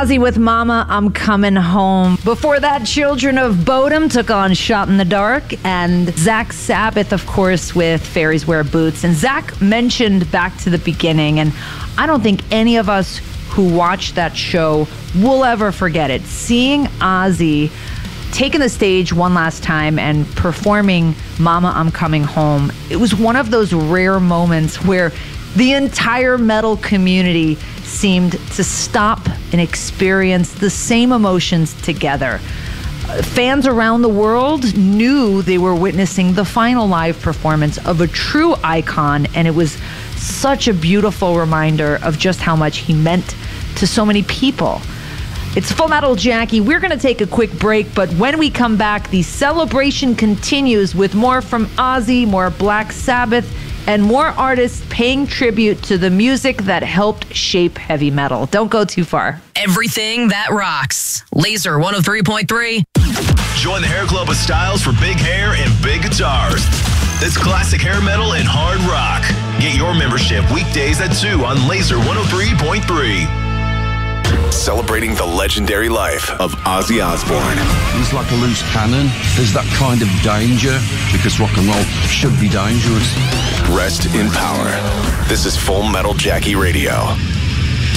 Ozzy with Mama, I'm Coming Home. Before that, Children of Bodom took on Shot in the Dark, and Zach Sabbath, of course, with Fairies Wear Boots. And Zach mentioned Back to the Beginning, and I don't think any of us who watched that show will ever forget it. Seeing Ozzy taking the stage one last time and performing Mama, I'm Coming Home, it was one of those rare moments where the entire metal community seemed to stop and experience the same emotions together. Fans around the world knew they were witnessing the final live performance of a true icon, and it was such a beautiful reminder of just how much he meant to so many people. It's Full Metal Jackie. We're going to take a quick break, but when we come back, the celebration continues with more from Ozzy, more Black Sabbath, and more artists paying tribute to the music that helped shape heavy metal. Don't go too far. Everything that rocks. Laser 103.3. Join the Hair Club of styles for big hair and big guitars. It's classic hair metal and hard rock. Get your membership weekdays at 2 on Laser 103.3. Celebrating the legendary life of Ozzy Osbourne. He's like a loose cannon. There's that kind of danger because rock and roll should be dangerous. Rest in power. This is Full Metal Jackie Radio.